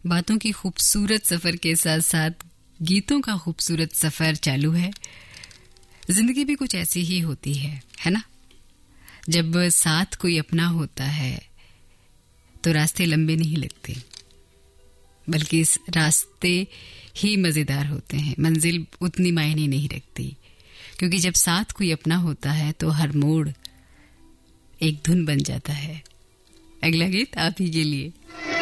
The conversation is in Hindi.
बातों की खूबसूरत सफर के साथ साथ गीतों का खूबसूरत सफर चालू है। जिंदगी भी कुछ ऐसी ही होती है ना? जब साथ कोई अपना होता है तो रास्ते लंबे नहीं लगते, बल्कि इस रास्ते ही मजेदार होते हैं। मंजिल उतनी मायने नहीं रखती, क्योंकि जब साथ कोई अपना होता है तो हर मोड़ एक धुन बन जाता है। अगला गीत आप ही के लिए।